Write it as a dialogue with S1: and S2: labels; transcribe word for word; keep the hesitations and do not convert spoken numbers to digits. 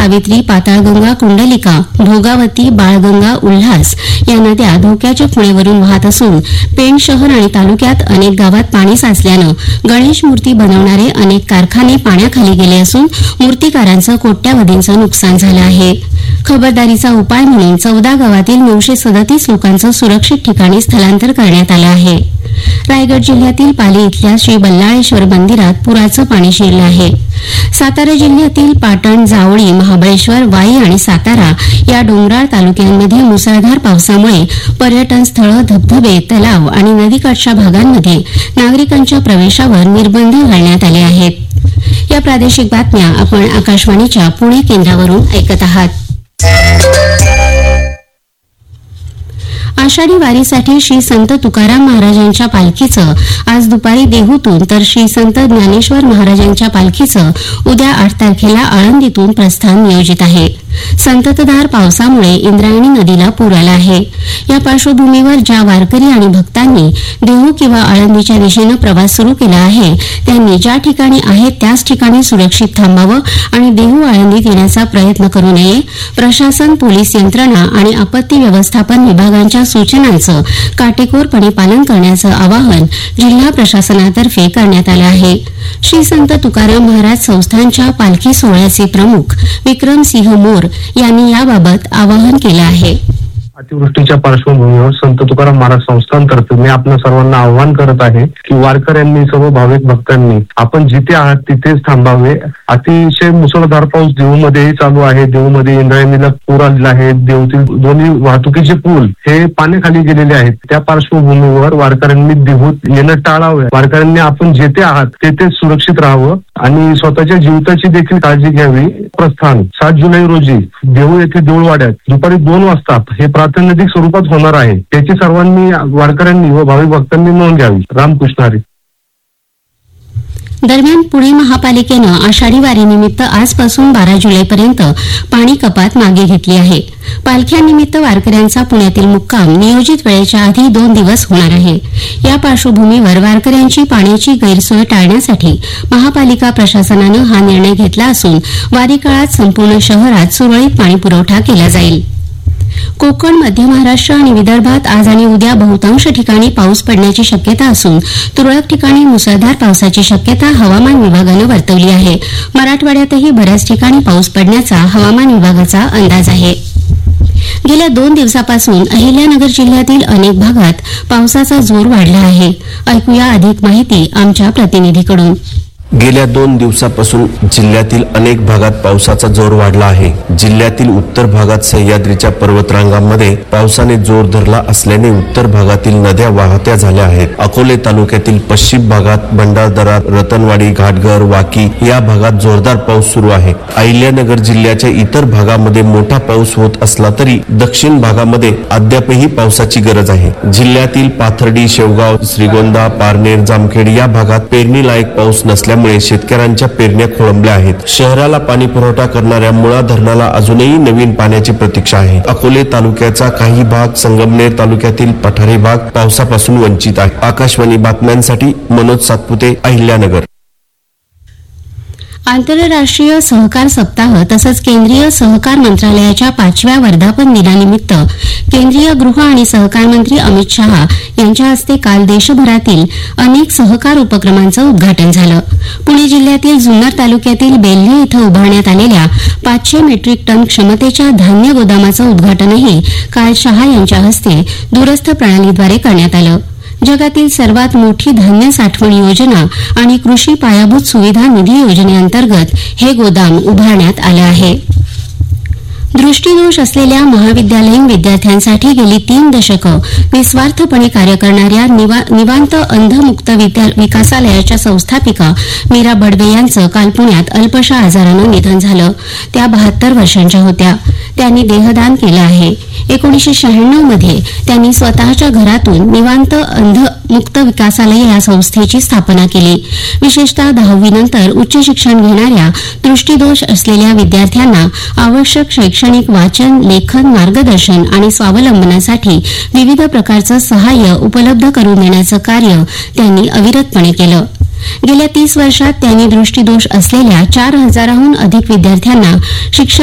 S1: सावित्री, पाताळगंगा, कुंडलिका, भोगावती, बाळगंगा, उल्हास या नद्या धोक्याच्या खुणेवरून वाहत असून पेण शहर आणि तालुक्यात अनेक गावात पाणी साचल्यानं गणेश मूर्ती बनवणारे अनेक कारखाने पाण्याखाली गेले असून मूर्तिकारांचं कोट्यावधींचं नुकसान झालं आहे. खबरदारीचा उपाय म्हणून चौदा गावातील नऊशे सदतीस लोकांचं सुरक्षित ठिकाणी स्थलांतर करण्यात आलं आहे. रायगड जिल्ह्यातील पाली इथल्या श्री बल्लाळेश्वर मंदिरात पुराचं पाणी शिरलं आहे. सातारा जिल्ह्यातील पाटण, जावळी, महाबळेश्वर, वाई आणि सातारा या डोंगराळ तालुक्यांमध्ये मुसळधार पावसामुळे पर्यटन स्थळं, धबधबे, तलाव आणि नदीकाठच्या भागांमध्ये नागरिकांच्या प्रवेशावर निर्बंध घालण्यात आले आहेत. या प्रादेशिक बातम्या आपण आकाशवाणीच्या पुणे केंद्रावरून ऐकत आहात. आषाढी वारीसाठी श्री संत तुकाराम महाराजांच्या पालखीचं आज दुपारी देहूतून तर श्री संत ज्ञानेश्वर महाराजांच्या पालखीचं उद्या आठ तारखेला आळंदीतून प्रस्थान नियोजित आहे. संततधार पावसामुळे इंद्रायणी नदीला पूर आला आहे. या पार्श्वभूमीवर ज्या वारकरी आणि भक्तांनी देहू किंवा आळंदीच्या दिशेनं प्रवास सुरू केला आहे त्यांनी ज्या ठिकाणी आहेत त्याच ठिकाणी सुरक्षित थांबावं आणि देहू आळंदीत येण्याचा प्रयत्न करू नये. प्रशासन, पोलीस यंत्रणा आणि आपत्ती व्यवस्थापन विभागांच्या सूचनांचं काटेकोरपणे पालन करण्याचं आवाहन जिल्हा प्रशासनातर्फे करण्यात आलं आहे. श्री संत तुकाराम महाराज संस्थानच्या पालखी सोहळ्याचे प्रमुख विक्रमसिंह मोर यांनी याबाबत आवाहन केलं आहे.
S2: अतिवृष्टीच्या पार्श्वभूमीवर संत तुकाराम महाराज संस्थानतर्फे मी आपल्या सर्वांना आवाहन करत आहे की वारकऱ्यांनी, सर्व भाविक भक्तांनी आपण जिथे आहात तिथेच थांबावे. अतिशय मुसळधार पाऊस देहूमध्येही चालू आहे. देहूमध्ये इंद्रायणीला पूर आलेला आहे. देहूतील दोन्ही वाहतुकीचे पूल हे पाण्याखाली गेलेले आहेत. त्या पार्श्वभूमीवर वारकऱ्यांनी देहूत येणं टाळावे. वारकऱ्यांनी आपण जिथे आहात तेथेच सुरक्षित राहावं आणि स्वतःच्या जीविताची देखील काळजी घ्यावी. प्रस्थान सात जुलै रोजी देहू येथे देऊळवाड्यात दुपारी दोन वाजता हे प्रातिनिधिक स्वरूपात होणार आहे. त्याची सर्वांनी, वारकऱ्यांनी व भाविक भक्तांनी नोंद घ्यावी. रामकृष्ण हरी.
S1: दरम्यान पुणे महापालिकेनं आषाढी वारीनिमित्त आजपासून बारा जुलैपर्यंत पाणी कपात मागे घेतली आहे. पालख्यानिमित्त वारकऱ्यांचा पुण्यातील मुक्काम नियोजित वेळेच्या आधी दोन दिवस होणार आहे. या पार्श्वभूमीवर वारकऱ्यांची पाण्याची गैरसोय टाळण्यासाठी महापालिका प्रशासनानं हा निर्णय घेतला असून वारी काळात संपूर्ण शहरात सुरळीत पाणीपुरवठा केला जाईल. कोकण, मध्य महाराष्ट्र आणि विदर्भात आज आणि उद्या बहुतांश ठिकाणी पाऊस पडण्याची शक्यता असून तुरळक ठिकाणी मुसळधार पावसाची शक्यता हवामान विभागानं वर्तवली आहे. मराठवाड्यातही बऱ्याच ठिकाणी पाऊस पडण्याचा हवामान विभागाचा अंदाज आहे. गेल्या दोन दिवसापासून अहिल्यानगर जिल्ह्यातील अनेक भागात पावसाचा जोर वाढला आहे. ऐकूया अधिक माहिती आमच्या प्रतिनिधीकडून.
S3: गेल्या दोन दिवसापासून जिल्ह्यातील अनेक भागात पावसाचा जोर वाढला आहे. जिल्ह्यातील उत्तर भागात सह्याद्रीच्या पर्वतरांगांमध्ये पावसाने जोर धरला असल्याने उत्तर भागातील नद्या वाहत्या झाल्या आहेत. अकोले तालुक्यातील पश्चिम भागात भंडारदरा, रतनवाडी, घाटघर, वाकी या भागात जोरदार पाऊस सुरू आहे. अहिल्यानगर जिल्ह्याच्या इतर भागामध्ये मोठा पाऊस होत असला तरी दक्षिण भागामध्ये अद्यापही पावसाची गरज आहे. जिल्ह्यातील पाथर्डी, शेवगाव, श्रीगोंदा, पारनेर, जामखेड या भागात पेरणीलायक पाऊस नसल्यामुळे शेतकऱ्यांच्या पेरण्या खोळंबल्या आहेत. शहराला पाणी पुरवठा करणाऱ्या मुळा धरणाला अजूनही नवीन पाण्याची प्रतीक्षा आहे. अकोले तालुक्याचा काही भाग, संगमनेर तालुक्यातील पठारी भाग पावसापासून वंचित आहे. आकाशवाणी बातम्यांसाठी मनोज सातपुते, अहिल्यानगर.
S1: आंतरराष्ट्रीय सहकार सप्ताह तसंच केंद्रीय सहकार मंत्रालयाच्या पाचव्या वर्धापन दिनानिमित्त केंद्रीय गृह आणि सहकार मंत्री अमित शहा यांच्या हस्ते काल देशभरातील अनेक सहकार उपक्रमांचं उद्घाटन झालं. पुणे जिल्ह्यातील जुन्नर तालुक्यातील बेल्हे इथं उभारण्यात आलेल्या पाचशे मेट्रिक टन क्षमतेच्या धान्य गोदामाचं उद्घाटनही काल शहा यांच्या हस्ते दूरस्थ प्रणालीद्वारे करण्यात आलं. जगातील सर्वात मोठी धान्य साठवण योजना आणि कृषी पायाभूत सुविधा निधी योजनेअंतर्गत हे गोदाम उभारण्यात आलं आहे. दृष्टीदोष असलेल्या महाविद्यालयीन विद्यार्थ्यांसाठी गेली तीन दशकं निस्वार्थपणे कार्य करणाऱ्या निवांत अंधमुक्त विकासालयाच्या संस्थापिका मीरा बडवे यांचं काल पुण्यात अल्पशा आजारानं निधन झालं. त्या बहात्तर वर्षांच्या होत्या. त्यांनी देहदान केलं आहे. एकोणीसशे शहाण्णव मध्ये त्यांनी स्वतःच्या घरातून निवांत अंधमुक्त विकासालय या संस्थेची स्थापना केली. विशेषतः दहावीनंतर उच्च शिक्षण घेणाऱ्या दृष्टीदोष असलेल्या विद्यार्थ्यांना आवश्यक शैक्षणिक वाचन, लेखन, मार्गदर्शन आणि स्वावलंबनासाठी विविध प्रकारचं सहाय्य उपलब्ध करून देण्याचं कार्य त्यांनी अविरतपणे केलं. गेल्या तीस वर्षात त्यांनी दृष्टीदोष असलेल्या चार हजाराहून अधिक विद्यार्थ्यांना शिक्षण